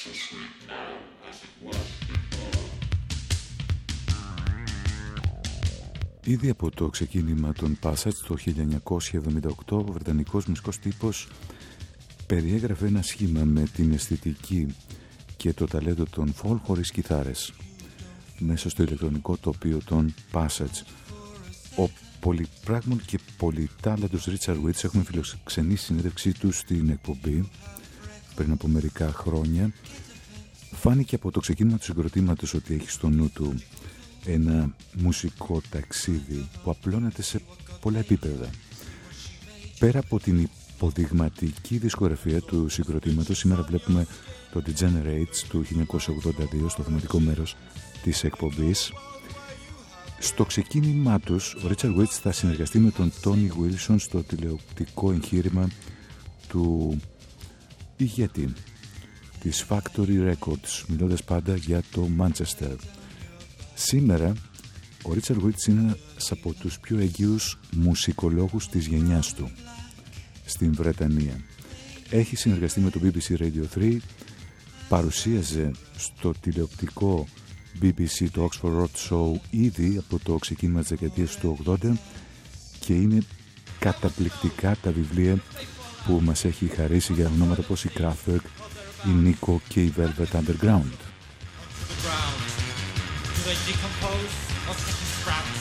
Ήδη από το ξεκίνημα των Passage το 1978, ο βρετανικός μουσικός τύπος περιέγραφε ένα σχήμα με την αισθητική και το ταλέντο των folk χωρίς κιθάρες μέσα στο ηλεκτρονικό τοπίο των Passage. Ο πολυπράγμων και πολυτάλαντος Richard Witts, έχουμε φιλοξενήσει συνέντευξή του στην εκπομπή πριν από μερικά χρόνια. Φάνηκε από το ξεκίνημα του συγκροτήματος ότι έχει στο νου του ένα μουσικό ταξίδι που απλώνεται σε πολλά επίπεδα. Πέρα από την υποδειγματική δισκογραφία του συγκροτήματος, σήμερα βλέπουμε το Degenerates του 1982 στο θεματικό μέρος της εκπομπής. Στο ξεκίνημά τους, ο Richard Witts θα συνεργαστεί με τον Tony Wilson στο τηλεοπτικό εγχείρημα του ηγέτη της Factory Records, μιλώντας πάντα για το Manchester. Σήμερα, ο Richard Witts είναι ένας από τους πιο εγγύους μουσικολόγους της γενιάς του στην Βρετανία. Έχει συνεργαστεί με το BBC Radio 3, παρουσίαζε στο τηλεοπτικό BBC το Oxford Road Show ήδη από το ξεκίνημα της δεκαετίας του 80 και είναι καταπληκτικά τα βιβλία που μας έχει χαρίσει για ονόματα όπως η Kraftwerk, η Nico και η Velvet Underground. They decompose or take scraps.